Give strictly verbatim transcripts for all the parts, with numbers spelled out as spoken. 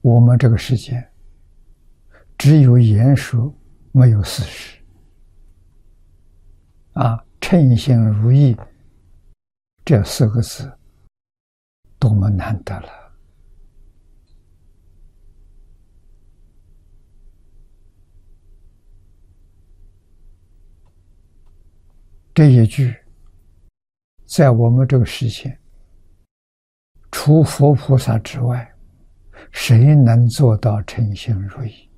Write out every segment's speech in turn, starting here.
我们这个世界只有言说，没有事实。啊，称心如意这四个字多么难得了！这一句在我们这个世界，除佛菩萨之外，谁能做到称心如意？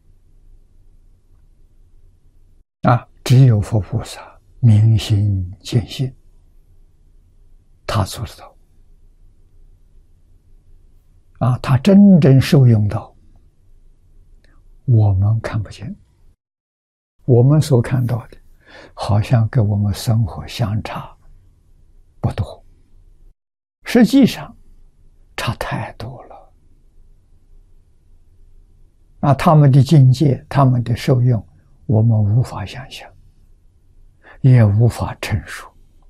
啊，只有佛菩萨明心见性，他做得到。啊，他真正受用到，我们看不见，我们所看到的，好像跟我们生活相差不多，实际上差太多了。啊，他们的境界，他们的受用，我们无法想象，也无法陈述。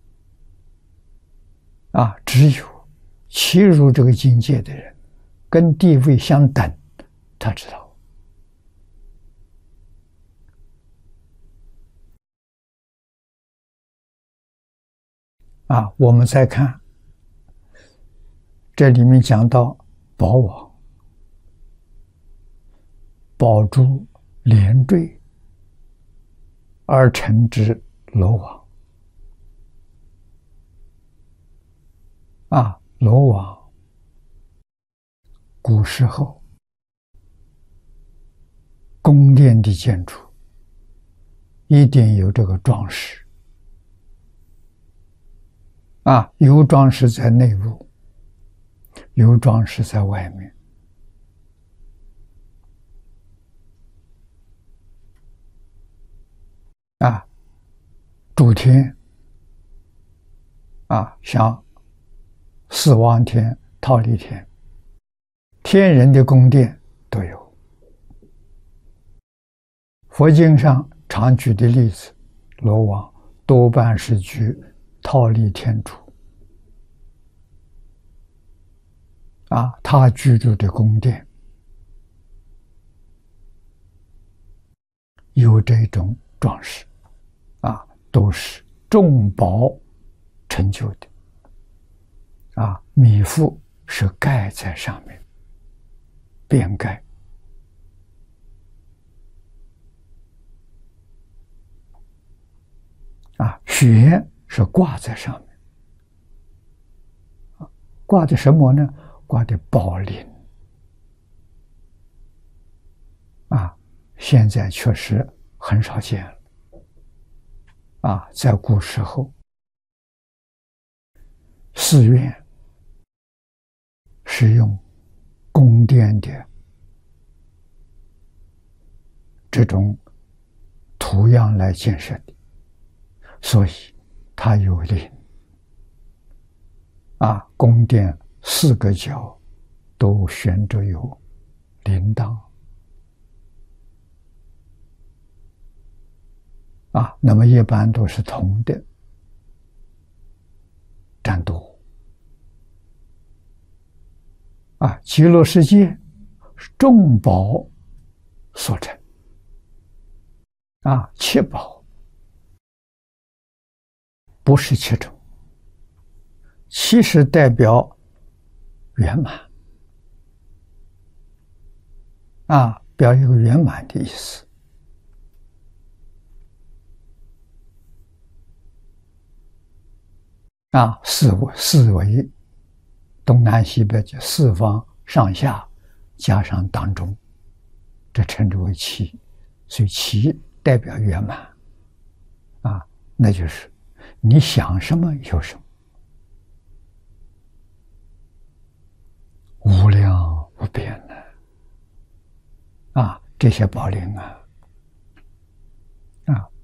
啊，只有契入这个境界的人，跟地位相等，他知道。啊，我们再看，这里面讲到宝网、宝珠连缀而成之罗网。啊，罗网，古时候宫殿的建筑一定有这个装饰。啊，有装饰在内部，有装饰在外面。啊，诸天，啊，像四王天、忉利天，天人的宫殿都有。佛经上常举的例子，罗网多半是举忉利天主。啊，他居住的宫殿有这种装饰，啊，都是众宝成就的。啊，米覆是盖在上面，边盖。啊，雪是挂在上面。啊，挂的什么呢？挂的宝铃。啊，现在确实很少见了。啊，在古时候，寺院是用宫殿的这种图样来建设的，所以它有铃。啊，宫殿四个角都悬着有铃铛。啊，那么一般都是铜的占多。啊，极乐世界是众宝所成。啊，七宝不是七种，七是代表圆满。啊，表一个圆满的意思。啊，四维四维，东南西北就四方上下加上当中，这称之为七。所以七代表圆满。啊，那就是你想什么有什么，无量无边的。啊，这些宝铃啊，啊，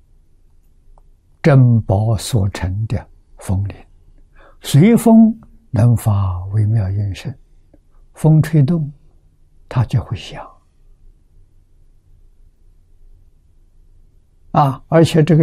珍宝所成的风铃，随风能发微妙音声，风吹动，它就会响。啊，而且这个